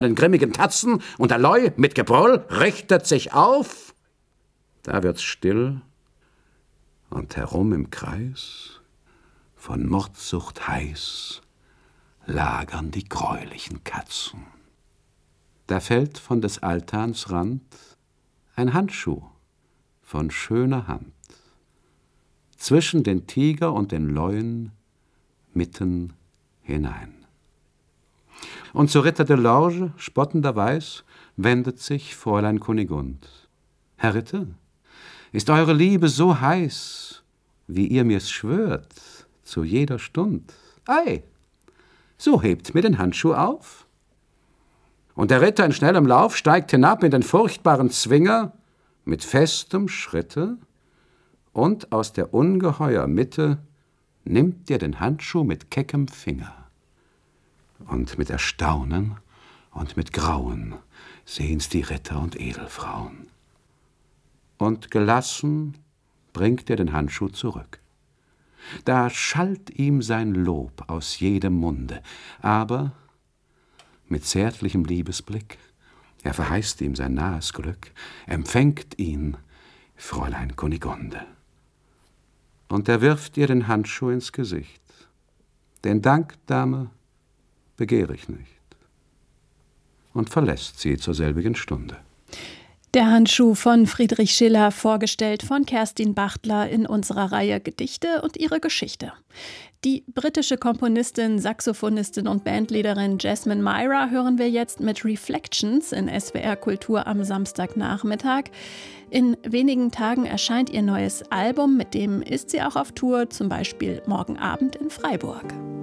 den grimmigen Tatzen und der Leu mit Gebrüll richtet sich auf. Da wird's still und herum im Kreis, von Mordsucht heiß, lagern die greulichen Katzen. Da fällt von des Altans Rand ein Handschuh von schöner Hand, zwischen den Tiger und den Leuen mitten hinein. Und zu Ritter de Lorge spottenderweis wendet sich Fräulein Kunigund. Herr Ritter, ist eure Liebe so heiß, wie ihr mir's schwört, zu jeder Stund? Ei, so hebt mir den Handschuh auf. Und der Ritter in schnellem Lauf steigt hinab in den furchtbaren Zwinger mit festem Schritte, und aus der ungeheuer Mitte nimmt dir den Handschuh mit keckem Finger. Und mit Erstaunen und mit Grauen sehen's die Ritter und Edelfrauen. Und gelassen bringt er den Handschuh zurück. Da schallt ihm sein Lob aus jedem Munde, aber mit zärtlichem Liebesblick, er verheißt ihm sein nahes Glück, empfängt ihn Fräulein Kunigunde. Und er wirft ihr den Handschuh ins Gesicht. Den Dank, Dame, begehre ich nicht. Und verlässt sie zur selbigen Stunde. Der Handschuh von Friedrich Schiller, vorgestellt von Kerstin Bachtler in unserer Reihe Gedichte und ihre Geschichte. Die britische Komponistin, Saxophonistin und Bandleaderin Jasmine Myra hören wir jetzt mit Reflections in SWR Kultur am Samstagnachmittag. In wenigen Tagen erscheint ihr neues Album, mit dem ist sie auch auf Tour, zum Beispiel morgen Abend in Freiburg.